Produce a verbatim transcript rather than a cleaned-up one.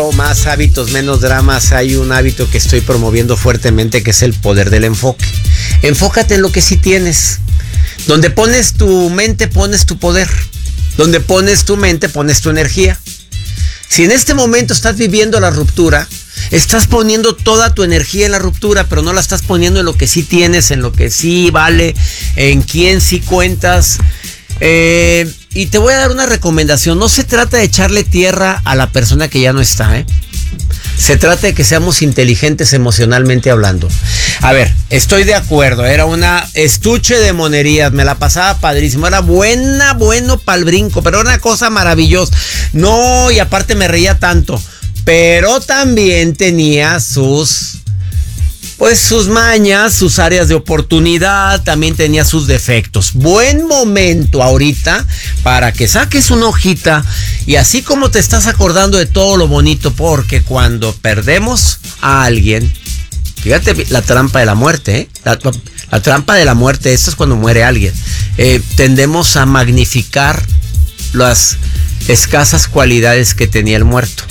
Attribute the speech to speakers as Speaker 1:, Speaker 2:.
Speaker 1: Más hábitos, menos dramas. Hay un hábito que estoy promoviendo fuertemente, que es el poder del enfoque. Enfócate en lo que sí tienes. Donde pones tu mente, pones tu poder. Donde pones tu mente, pones tu energía. Si en este momento estás viviendo la ruptura, estás poniendo toda tu energía en la ruptura, pero no la estás poniendo en lo que sí tienes, en lo que sí vale, en quién sí cuentas. Eh, y te voy a dar una recomendación. No se trata de echarle tierra a la persona que ya no está, ¿eh? Se trata de que seamos inteligentes emocionalmente hablando. A ver, estoy de acuerdo. Era una estuche de monerías. Me la pasaba padrísimo. Era buena, bueno pa'l brinco. Pero era una cosa maravillosa. No, y aparte me reía tanto. Pero también tenía sus... Pues sus mañas, sus áreas de oportunidad, también tenía sus defectos. Buen momento ahorita para que saques una hojita y así como te estás acordando de todo lo bonito, porque cuando perdemos a alguien, fíjate la trampa de la muerte, ¿eh? La, la trampa de la muerte, esto es cuando muere alguien. Eh, tendemos a magnificar las escasas cualidades que tenía el muerto.